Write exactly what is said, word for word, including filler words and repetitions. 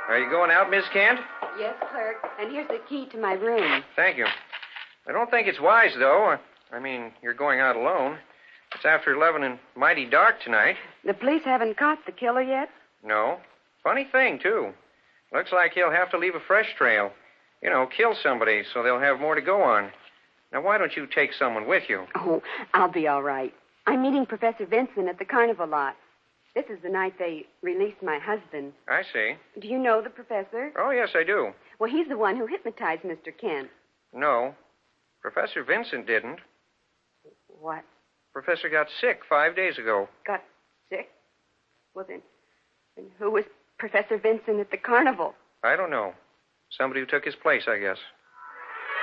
Are you going out, Miss Kent? Yes, clerk. And here's the key to my room. Thank you. I don't think it's wise, though. I mean, you're going out alone. It's after eleven and mighty dark tonight. The police haven't caught the killer yet? No. Funny thing, too. Looks like he'll have to leave a fresh trail. You know, kill somebody so they'll have more to go on. Now, why don't you take someone with you? Oh, I'll be all right. I'm meeting Professor Vincent at the carnival lot. This is the night they released my husband. I see. Do you know the professor? Oh, yes, I do. Well, he's the one who hypnotized Mister Kent. No. Professor Vincent didn't. What? Professor got sick five days ago. Got sick? Well, then, then who was Professor Vincent at the carnival? I don't know. Somebody who took his place, I guess.